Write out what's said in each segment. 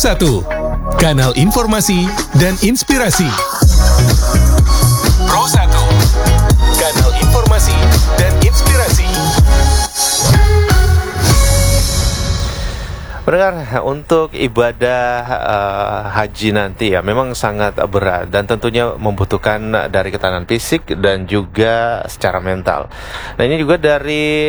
Pro1, kanal informasi dan inspirasi. Pro1, kanal informasi dan inspirasi. Pendengar, untuk ibadah haji nanti ya memang sangat berat dan tentunya membutuhkan dari ketahanan fisik dan juga secara mental. Nah ini juga dari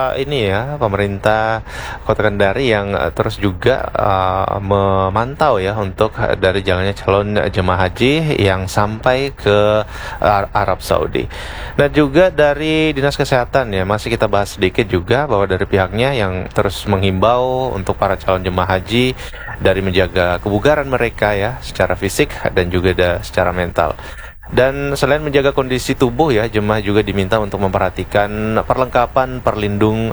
pemerintah Kota Kendari yang terus juga memantau ya untuk dari jalannya calon jemaah haji yang sampai ke Arab Saudi. Nah juga dari Dinas Kesehatan ya masih kita bahas sedikit juga bahwa dari pihaknya yang terus menghimbau untuk para calon jemaah haji dari menjaga kebugaran mereka ya secara fisik dan juga secara mental. Dan selain menjaga kondisi tubuh ya, jemaah juga diminta untuk memperhatikan perlengkapan perlindung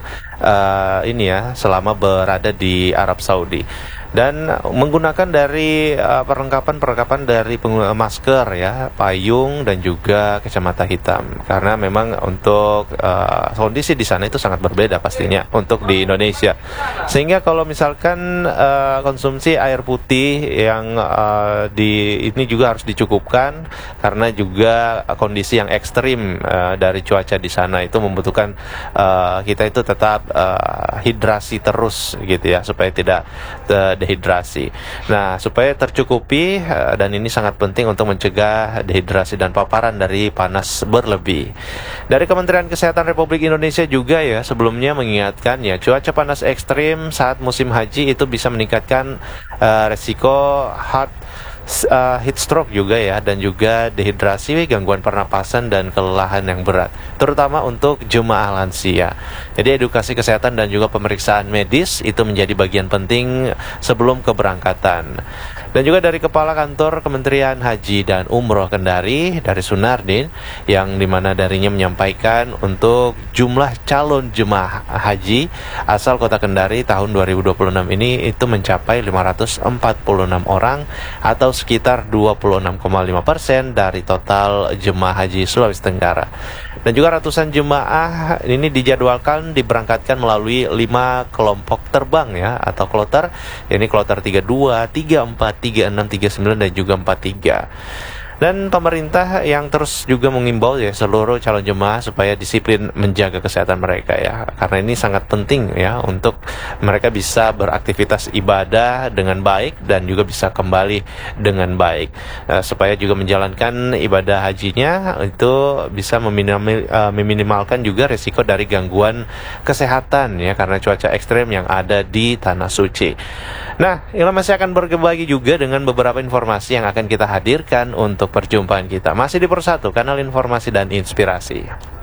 selama berada di Arab Saudi. Dan menggunakan dari perlengkapan dari masker ya, payung dan juga kacamata hitam. Karena memang untuk kondisi di sana itu sangat berbeda pastinya untuk di Indonesia. Sehingga kalau misalkan konsumsi air putih yang ini juga harus dicukupkan karena juga kondisi yang ekstrim dari cuaca di sana itu membutuhkan kita itu tetap hidrasi terus gitu ya supaya tidak dehidrasi. Nah, supaya tercukupi dan ini sangat penting untuk mencegah dehidrasi dan paparan dari panas berlebih. Dari Kementerian Kesehatan Republik Indonesia juga ya sebelumnya mengingatkan ya cuaca panas ekstrim saat musim haji itu bisa meningkatkan resiko heat stroke juga ya dan juga dehidrasi, gangguan pernapasan dan kelelahan yang berat, terutama untuk jemaah lansia. Jadi edukasi kesehatan dan juga pemeriksaan medis itu menjadi bagian penting sebelum keberangkatan. Dan juga dari Kepala Kantor Kementerian Haji dan Umroh Kendari dari Sunardin yang dimana darinya menyampaikan untuk jumlah calon jemaah haji asal Kota Kendari tahun 2026 ini itu mencapai 546 orang atau sekitar 26,5% dari total jemaah haji Sulawesi Tenggara. Dan juga ratusan jemaah ini dijadwalkan diberangkatkan melalui 5 kelompok terbang ya atau kloter, yakni kloter 32, 34, 36, 39 dan juga 43. Dan pemerintah yang terus juga mengimbau ya seluruh calon jemaah supaya disiplin menjaga kesehatan mereka ya. Karena ini sangat penting ya untuk mereka bisa beraktivitas ibadah dengan baik dan juga bisa kembali dengan baik. Supaya juga menjalankan ibadah hajinya itu bisa meminimalkan juga resiko dari gangguan kesehatan ya karena cuaca ekstrem yang ada di Tanah Suci. Nah, Ilham masih akan berbagi juga dengan beberapa informasi yang akan kita hadirkan untuk perjumpaan kita. Masih di Pro1, kanal informasi dan inspirasi.